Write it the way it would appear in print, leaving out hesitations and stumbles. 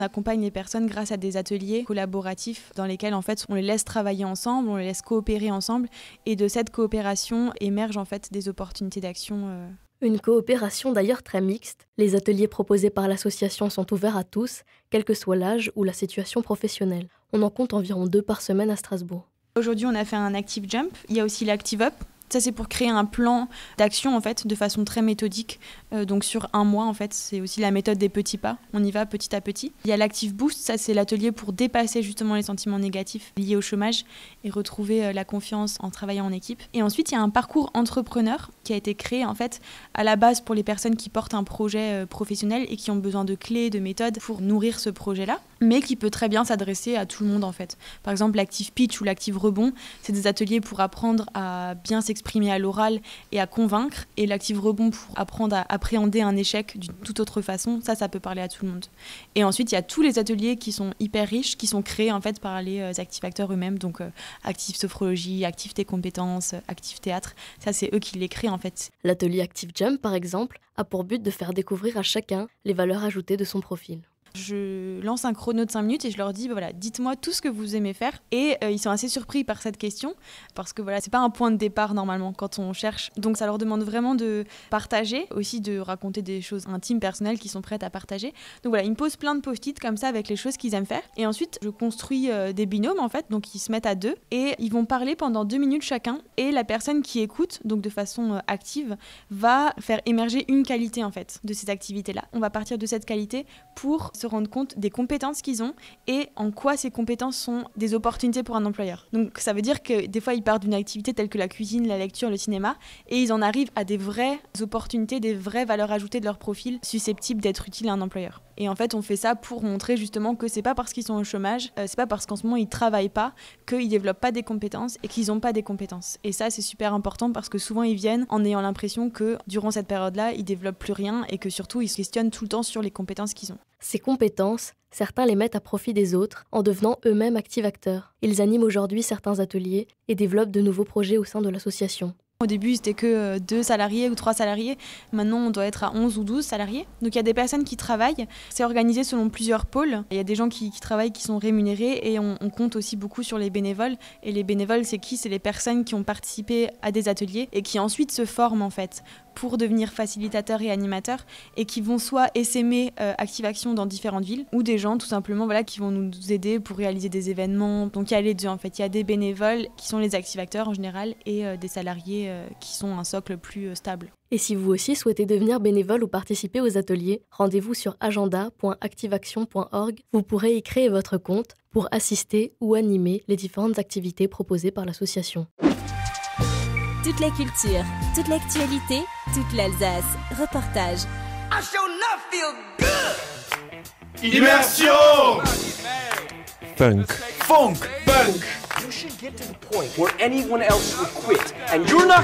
On accompagne les personnes grâce à des ateliers collaboratifs dans lesquels en fait on les laisse travailler ensemble, on les laisse coopérer ensemble et de cette coopération émergent en fait des opportunités d'action. Une coopération d'ailleurs très mixte. Les ateliers proposés par l'association sont ouverts à tous, quel que soit l'âge ou la situation professionnelle. On en compte environ 2 par semaine à Strasbourg. Aujourd'hui on a fait un Active Jump, il y a aussi l'Active Up. Ça, c'est pour créer un plan d'action, en fait, de façon très méthodique. Donc, sur 1 mois, en fait, c'est aussi la méthode des petits pas. On y va petit à petit. Il y a l'Active Boost. Ça, c'est l'atelier pour dépasser justement les sentiments négatifs liés au chômage et retrouver la confiance en travaillant en équipe. Et ensuite, il y a un parcours entrepreneur qui a été créé, en fait, à la base pour les personnes qui portent un projet professionnel et qui ont besoin de clés, de méthodes pour nourrir ce projet-là, mais qui peut très bien s'adresser à tout le monde, en fait. Par exemple, l'Active Pitch ou l'Active Rebond, c'est des ateliers pour apprendre à bien s'exprimer à l'oral et à convaincre, et l'Active Rebond pour apprendre à appréhender un échec d'une toute autre façon. Ça peut parler à tout le monde. Et ensuite, il y a tous les ateliers qui sont hyper riches, qui sont créés en fait par les active acteurs eux-mêmes, donc Active Sophrologie, Active tes compétences, Active Théâtre. Ça, c'est eux qui les créent en fait. L'atelier Active Jump, par exemple, a pour but de faire découvrir à chacun les valeurs ajoutées de son profil. Je lance un chrono de 5 minutes et je leur dis voilà, dites-moi tout ce que vous aimez faire. Et ils sont assez surpris par cette question parce que voilà, c'est pas un point de départ normalement quand on cherche. Donc ça leur demande vraiment de partager, aussi de raconter des choses intimes, personnelles qu'ils sont prêtes à partager. Donc voilà, ils me posent plein de post-it comme ça avec les choses qu'ils aiment faire. Et ensuite, je construis des binômes en fait, donc ils se mettent à 2 et ils vont parler pendant 2 minutes chacun. Et la personne qui écoute, donc de façon active, va faire émerger une qualité en fait de ces activités-là. On va partir de cette qualité pour se rendre compte des compétences qu'ils ont et en quoi ces compétences sont des opportunités pour un employeur. Donc ça veut dire que des fois ils partent d'une activité telle que la cuisine, la lecture, le cinéma et ils en arrivent à des vraies opportunités, des vraies valeurs ajoutées de leur profil susceptibles d'être utiles à un employeur. Et en fait on fait ça pour montrer justement que c'est pas parce qu'ils sont au chômage, c'est pas parce qu'en ce moment ils travaillent pas qu'ils développent pas des compétences et qu'ils ont pas des compétences. Et ça c'est super important parce que souvent ils viennent en ayant l'impression que durant cette période-là ils développent plus rien et que surtout ils se questionnent tout le temps sur les compétences qu'ils ont. Ces compétences, certains les mettent à profit des autres en devenant eux-mêmes active acteurs. Ils animent aujourd'hui certains ateliers et développent de nouveaux projets au sein de l'association. Au début, c'était que 2 salariés ou 3 salariés. Maintenant, on doit être à 11 ou 12 salariés. Donc, il y a des personnes qui travaillent. C'est organisé selon plusieurs pôles. Il y a des gens qui travaillent, qui sont rémunérés et on compte aussi beaucoup sur les bénévoles. Et les bénévoles, c'est qui ? C'est les personnes qui ont participé à des ateliers et qui ensuite se forment en fait pour devenir facilitateurs et animateurs et qui vont soit essaimer Active Action dans différentes villes ou des gens tout simplement voilà, qui vont nous aider pour réaliser des événements. Donc il y a les deux en fait. Il y a des bénévoles qui sont les active acteurs en général et des salariés qui sont un socle plus stable. Et si vous aussi souhaitez devenir bénévole ou participer aux ateliers, rendez-vous sur agenda.activeaction.org. Vous pourrez y créer votre compte pour assister ou animer les différentes activités proposées par l'association. Toute la culture, toute l'actualité, toute l'Alsace. Reportage. I shall not feel good. Immersion. Funk. Funk. Punk. You should get to the point where anyone else would quit, and you're not